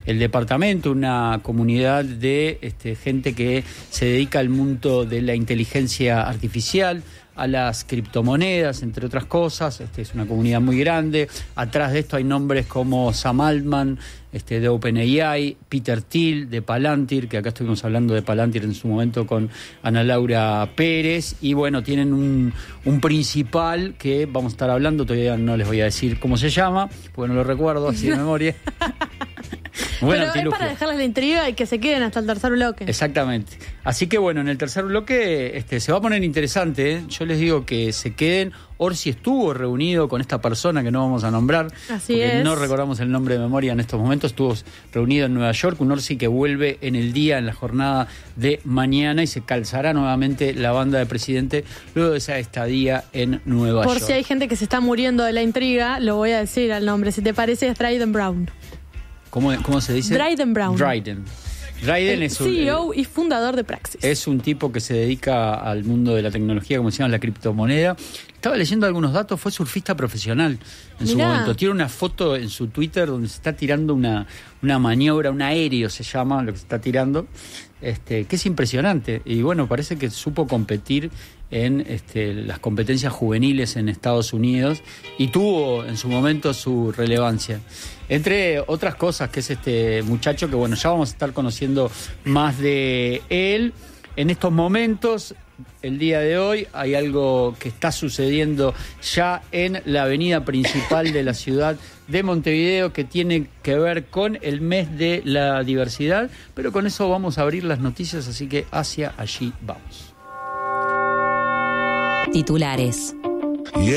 el departamento, una comunidad de gente que se dedica al mundo de la inteligencia artificial, a las criptomonedas, entre otras cosas. Es una comunidad muy grande. Atrás de esto hay nombres como Sam Altman, de OpenAI, Peter Thiel, de Palantir, que acá estuvimos hablando de Palantir en su momento con Ana Laura Pérez, y bueno, tienen un principal que vamos a estar hablando, todavía no les voy a decir cómo se llama, porque no lo recuerdo así de memoria. Bueno, pero es para dejarles la intriga y que se queden hasta el tercer bloque. Exactamente. Así que bueno, en el tercer bloque se va a poner interesante, ¿eh? Yo les digo que se queden. Orsi estuvo reunido con esta persona que no vamos a nombrar, así porque es. No recordamos el nombre de memoria en estos momentos. Estuvo reunido en Nueva York, un Orsi que vuelve en el día, en la jornada de mañana, y se calzará nuevamente la banda de presidente luego de esa estadía en Nueva York. Por si hay gente que se está muriendo de la intriga, lo voy a decir al nombre. Si te parece, es Dryden Brown. ¿Cómo se dice? Dryden Brown. Dryden es un CEO y fundador de Praxis. Es un tipo que se dedica al mundo de la tecnología, como se llama, la criptomoneda. Estaba leyendo algunos datos, fue surfista profesional en su momento. Tiene una foto en su Twitter donde se está tirando una maniobra, un aéreo se llama, lo que se está tirando, que es impresionante. Y bueno, parece que supo competir en las competencias juveniles en Estados Unidos y tuvo en su momento su relevancia. Entre otras cosas, que es este muchacho que, bueno, ya vamos a estar conociendo más de él. En estos momentos, el día de hoy, hay algo que está sucediendo ya en la avenida principal de la ciudad de Montevideo, que tiene que ver con el mes de la diversidad, pero con eso vamos a abrir las noticias, así que hacia allí vamos. Titulares.